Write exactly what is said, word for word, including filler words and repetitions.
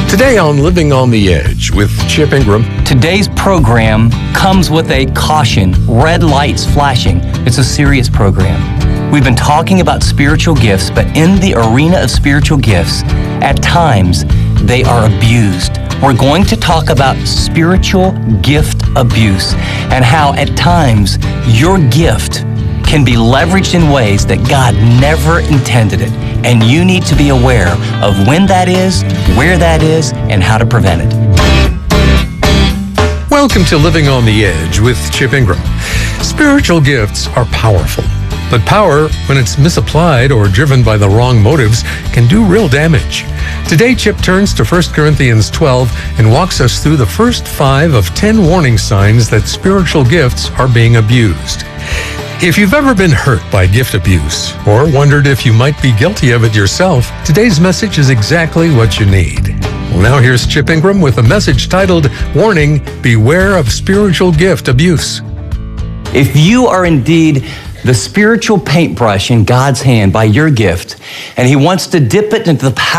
Today on Living on the Edge with Chip Ingram. Today's program comes with a caution, red lights flashing. It's a serious program. We've been talking about spiritual gifts, but in the arena of spiritual gifts, at times they are abused. We're going to talk about spiritual gift abuse and how at times your gift can be leveraged in ways that God never intended it. And you need to be aware of when that is, where that is, and how to prevent it. Welcome to Living on the Edge with Chip Ingram. Spiritual gifts are powerful, but power, when it's misapplied or driven by the wrong motives, can do real damage. Today, Chip turns to First Corinthians twelve and walks us through the first five of ten warning signs that spiritual gifts are being abused. If you've ever been hurt by gift abuse or wondered if you might be guilty of it yourself, today's message is exactly what you need. Well, now here's Chip Ingram with a message titled, Warning, Beware of Spiritual Gift Abuse. If you are indeed the spiritual paintbrush in God's hand by your gift, and He wants to dip it into the power